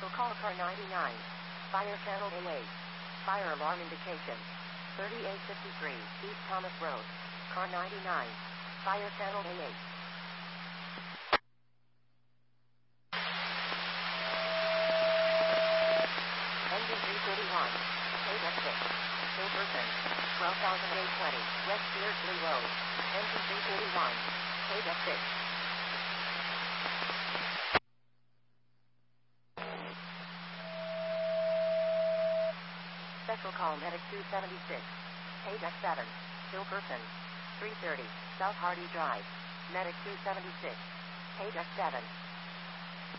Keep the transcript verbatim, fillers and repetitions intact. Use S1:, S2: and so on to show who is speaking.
S1: Special call car ninety-nine. Fire channel A eight. Fire alarm indication. thirty-eight fifty-three East Thomas Road. Car ninety-nine. Fire channel A eight. Engine three thirty-one. Page F six. Still person. twelve thousand eight hundred twenty. West Beardsley Road. Engine three thirty-one. Page F six. Special call medic two seventy-six. Page F seven. Still person. three thirty. South Hardy Drive. Medic two seventy-six. Page F seven.